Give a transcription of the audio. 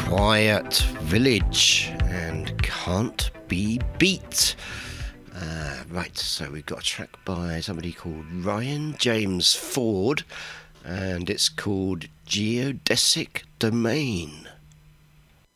Quiet Village and Can't Be Beat. Right, so we've got a track by somebody called Ryan James Ford, and it's called Geodesic Domain.